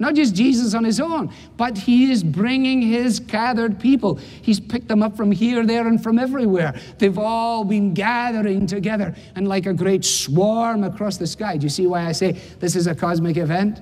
Not just Jesus on his own, but he is bringing his gathered people. He's picked them up from here, there, and from everywhere. They've all been gathering together, and like a great swarm across the sky. Do you see why I say this is a cosmic event?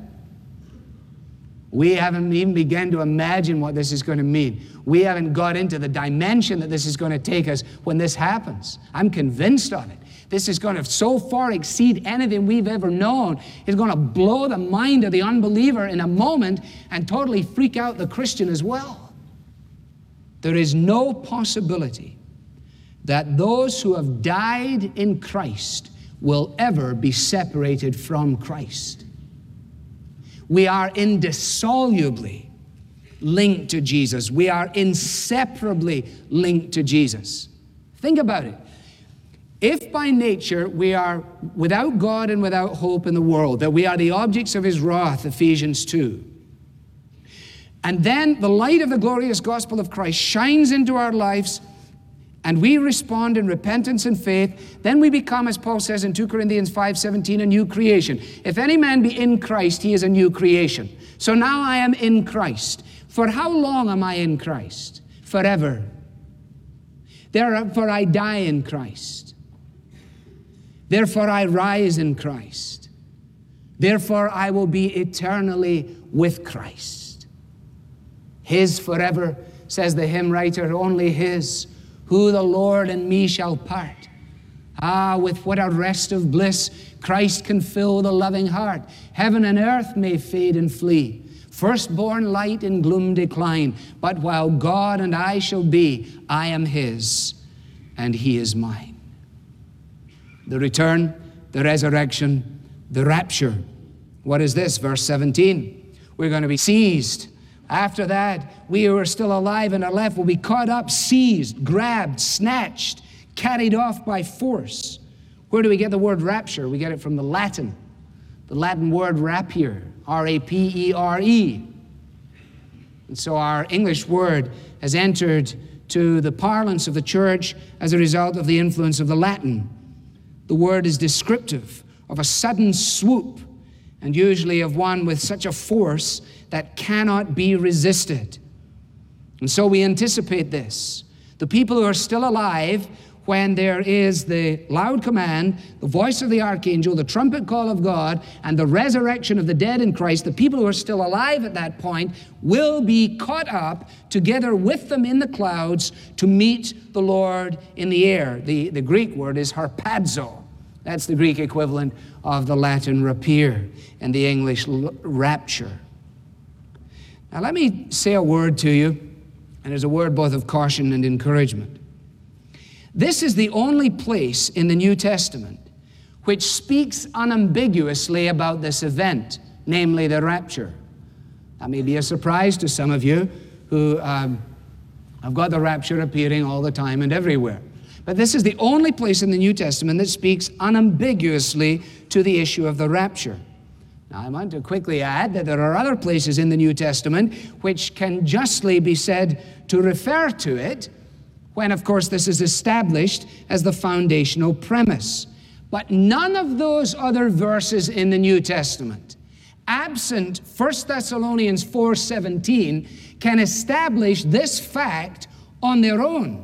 We haven't even begun to imagine what this is going to mean. We haven't got into the dimension that this is going to take us when this happens. I'm convinced of it. This is going to so far exceed anything we've ever known. It's going to blow the mind of the unbeliever in a moment and totally freak out the Christian as well. There is no possibility that those who have died in Christ will ever be separated from Christ. We are indissolubly linked to Jesus. We are inseparably linked to Jesus. Think about it. If by nature we are without God and without hope in the world, that we are the objects of his wrath, Ephesians 2, and then the light of the glorious gospel of Christ shines into our lives, and we respond in repentance and faith, then we become, as Paul says in 2 Corinthians 5:17, a new creation. If any man be in Christ, he is a new creation. So now I am in Christ. For how long am I in Christ? Forever. Therefore I die in Christ. Therefore I rise in Christ. Therefore I will be eternally with Christ. His forever, says the hymn writer, only his, who the Lord and me shall part. Ah, with what a rest of bliss Christ can fill the loving heart. Heaven and earth may fade and flee, firstborn light in gloom decline, but while God and I shall be, I am his, and he is mine. The return, the resurrection, the rapture. What is this? Verse 17. We're going to be seized. After that, we who are still alive and are left will be caught up, seized, grabbed, snatched, carried off by force. Where do we get the word rapture? We get it from the Latin word rapier, R-A-P-E-R-E. And so our English word has entered to the parlance of the church as a result of the influence of the Latin. The word is descriptive of a sudden swoop, and usually of one with such a force that cannot be resisted. And so we anticipate this. The people who are still alive, when there is the loud command, the voice of the archangel, the trumpet call of God, and the resurrection of the dead in Christ, the people who are still alive at that point will be caught up together with them in the clouds to meet the Lord in the air. The Greek word is harpazo. That's the Greek equivalent of the Latin rapier and the English rapture. Now let me say a word to you, and there's a word both of caution and encouragement. This is the only place in the New Testament which speaks unambiguously about this event, namely the rapture. That may be a surprise to some of you who have got the rapture appearing all the time and everywhere. But this is the only place in the New Testament that speaks unambiguously to the issue of the rapture. Now, I want to quickly add that there are other places in the New Testament which can justly be said to refer to it, when, of course, this is established as the foundational premise. But none of those other verses in the New Testament, absent 1 Thessalonians 4:17, can establish this fact on their own.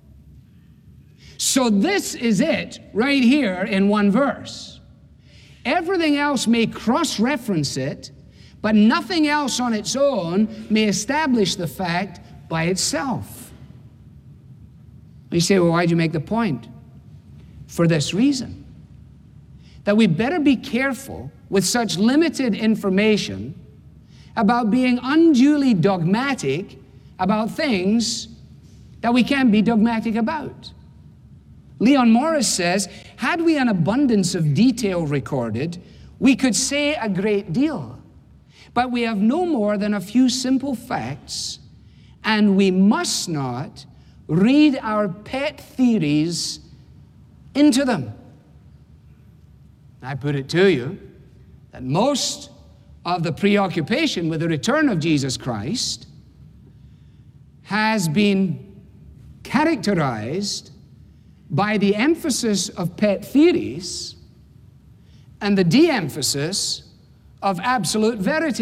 So this is it right here in one verse. Everything else may cross-reference it, but nothing else on its own may establish the fact by itself. You say, well, why'd you make the point? For this reason, that we better be careful with such limited information about being unduly dogmatic about things that we can't be dogmatic about. Leon Morris says, had we an abundance of detail recorded, we could say a great deal. But we have no more than a few simple facts, and we must not read our pet theories into them. I put it to you that most of the preoccupation with the return of Jesus Christ has been characterized by the emphasis of pet theories and the de-emphasis of absolute verity.